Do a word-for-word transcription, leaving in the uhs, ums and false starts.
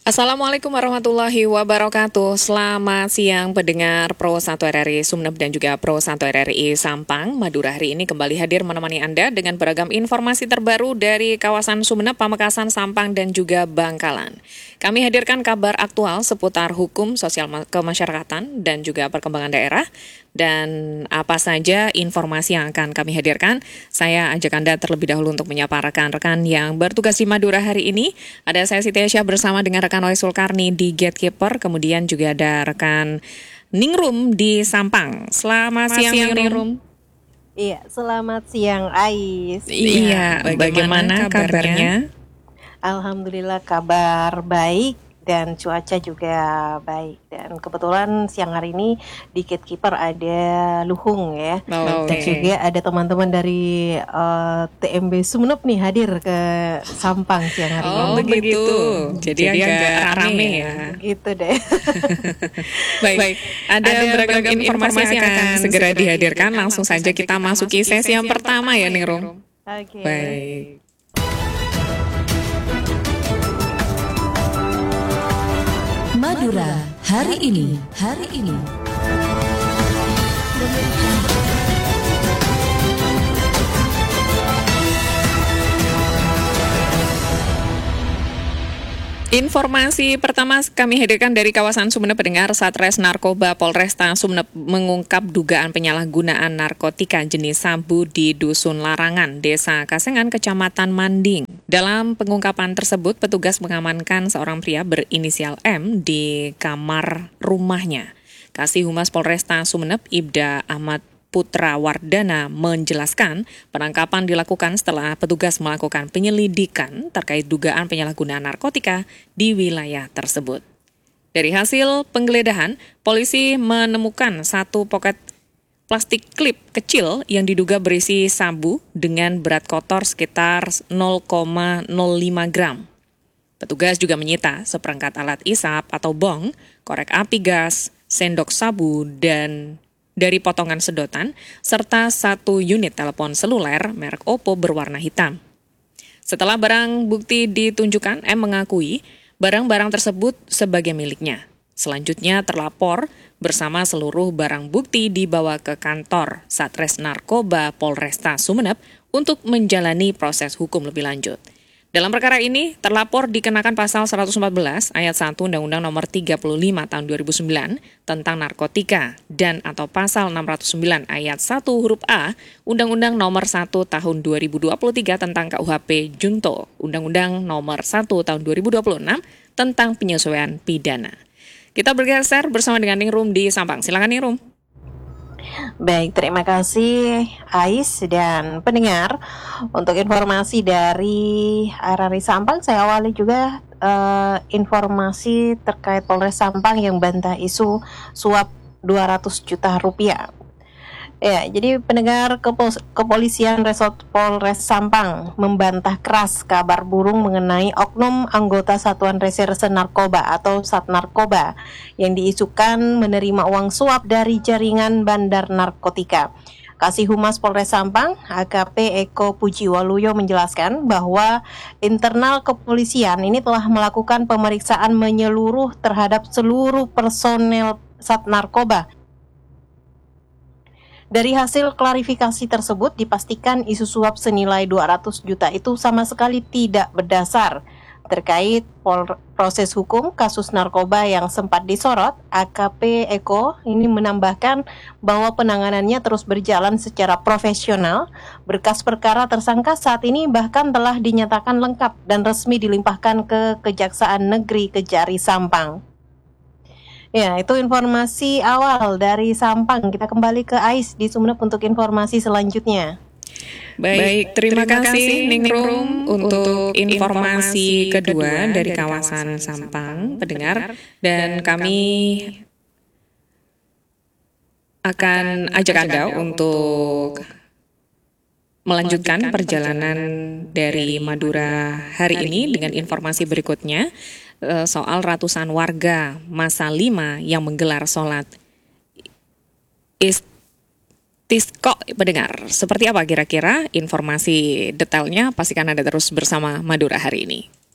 Assalamualaikum warahmatullahi wabarakatuh. Selamat siang pendengar Pro satu R R I Sumeneb dan juga Pro satu R R I Sampang. Madura hari ini kembali hadir menemani Anda dengan beragam informasi terbaru dari kawasan Sumeneb, Pamekasan, Sampang, dan juga Bangkalan. Kami hadirkan kabar aktual seputar hukum, sosial kemasyarakatan, dan juga perkembangan daerah. Dan apa saja informasi yang akan kami hadirkan, saya ajak Anda terlebih dahulu untuk menyapa rekan-rekan yang bertugas di Madura hari ini. Ada saya Siti Aisyah bersama dengan rekan Oe Sulkarni di Gatekeeper, kemudian juga ada rekan Ningrum di Sampang. Selamat, selamat siang, siang Ningrum. Iya, selamat siang Ais. Iya, bagaimana, bagaimana kabarnya? kabarnya? Alhamdulillah kabar baik dan cuaca juga baik. Dan kebetulan siang hari ini di Gatekeeper ada Luhung ya. Oh, dan okay. juga ada teman-teman dari uh, T M B Sumeneb nih hadir ke Sampang siang hari ini. Oh begitu. Jadi, Jadi agak, agak rame ya. Gitu deh. Baik, baik. Ada, ada beragam informasi yang akan segera dihadirkan. Langsung saja kita masuki sesi yang pertama ya Ningrum. Oke. Okay. Baik. Madura hari ini, hari ini. Informasi pertama kami hadirkan dari kawasan Sumeneb. Pendengar, Satres Narkoba Polresta Sumeneb mengungkap dugaan penyalahgunaan narkotika jenis sabu di Dusun Larangan, Desa Kasengan, Kecamatan Manding. Dalam pengungkapan tersebut, petugas mengamankan seorang pria berinisial M di kamar rumahnya. Kasih Humas Polresta Sumeneb, Ibda Ahmad Putra Wardana, menjelaskan penangkapan dilakukan setelah petugas melakukan penyelidikan terkait dugaan penyalahgunaan narkotika di wilayah tersebut. Dari hasil penggeledahan, polisi menemukan satu poket plastik klip kecil yang diduga berisi sabu dengan berat kotor sekitar nol koma nol lima gram. Petugas juga menyita seperangkat alat isap atau bong, korek api gas, sendok sabu, dan dari potongan sedotan, serta satu unit telepon seluler merek Oppo berwarna hitam. Setelah barang bukti ditunjukkan, M mengakui barang-barang tersebut sebagai miliknya. Selanjutnya terlapor bersama seluruh barang bukti dibawa ke kantor Satres Narkoba Polresta Sumeneb untuk menjalani proses hukum lebih lanjut. Dalam perkara ini, terlapor dikenakan pasal seratus empat belas ayat satu Undang-Undang Nomor tiga puluh lima Tahun dua ribu sembilan tentang narkotika dan atau pasal enam ratus sembilan ayat satu huruf A Undang-Undang Nomor satu Tahun dua ribu dua puluh tiga tentang K U H P Junto, Undang-Undang Nomor satu Tahun dua ribu dua puluh enam tentang penyesuaian pidana. Kita bergeser bersama dengan Ningrum di Sampang. Silakan Ningrum. Baik, terima kasih Ais dan pendengar. Untuk informasi dari R R I Sampang, saya awali juga uh, informasi terkait Polres Sampang yang bantah isu suap dua ratus juta rupiah. Ya, jadi pendengar Kepol- Kepolisian Resort Polres Sampang membantah keras kabar burung mengenai oknum anggota Satuan Reserse Narkoba atau Satnarkoba yang diisukan menerima uang suap dari jaringan bandar narkotika. Kasih Humas Polres Sampang, A K P Eko Pujiwaluyo menjelaskan bahwa internal kepolisian ini telah melakukan pemeriksaan menyeluruh terhadap seluruh personel Satnarkoba. Dari hasil klarifikasi tersebut dipastikan isu suap senilai dua ratus juta itu sama sekali tidak berdasar. Terkait pol- proses hukum kasus narkoba yang sempat disorot, A K P Eko ini menambahkan bahwa penanganannya terus berjalan secara profesional. Berkas perkara tersangka saat ini bahkan telah dinyatakan lengkap dan resmi dilimpahkan ke Kejaksaan Negeri Kejari Sampang. Ya, itu informasi awal dari Sampang. Kita kembali ke Ais di Sumeneb untuk informasi selanjutnya. Baik, terima, terima kasih Ningrum untuk informasi kedua dari kawasan Sampang, pendengar. Dan kami akan ajak Anda untuk melanjutkan perjalanan dari Madura hari ini dengan informasi berikutnya. Soal ratusan warga Masa lima yang menggelar sholat istisqa, pendengar. Seperti apa kira-kira informasi detailnya? Pastikan Anda terus bersama Madura hari ini.